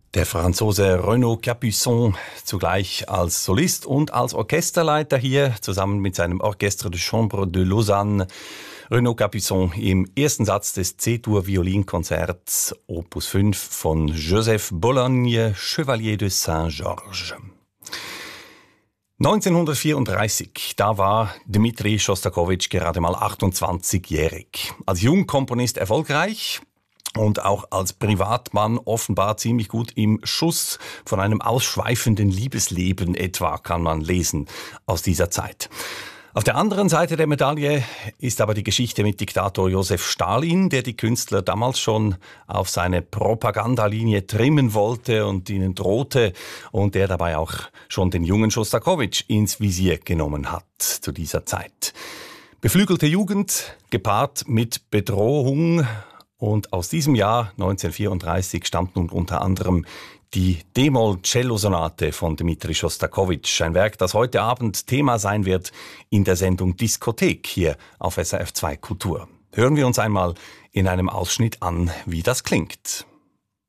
Der Franzose Renaud Capuçon, zugleich als Solist und als Orchesterleiter hier, zusammen mit seinem Orchestre de Chambre de Lausanne. Renaud Capuçon im ersten Satz des C-Dur-Violinkonzerts Opus 5 von Joseph Bologne, Chevalier de Saint-Georges. 1934, da war Dmitri Schostakowitsch gerade mal 28-jährig. Als Jungkomponist erfolgreich und auch als Privatmann offenbar ziemlich gut im Schuss. Von einem ausschweifenden Liebesleben etwa kann man lesen aus dieser Zeit. Auf der anderen Seite der Medaille ist aber die Geschichte mit Diktator Josef Stalin, der die Künstler damals schon auf seine Propagandalinie trimmen wollte und ihnen drohte und der dabei auch schon den jungen Schostakowitsch ins Visier genommen hat zu dieser Zeit. Beflügelte Jugend gepaart mit Bedrohung, und aus diesem Jahr 1934 stammt nun unter anderem die D-Moll-Cello-Sonate von Dmitri Schostakowitsch. Ein Werk, das heute Abend Thema sein wird in der Sendung Diskothek hier auf SRF 2 Kultur. Hören wir uns einmal in einem Ausschnitt an, wie das klingt.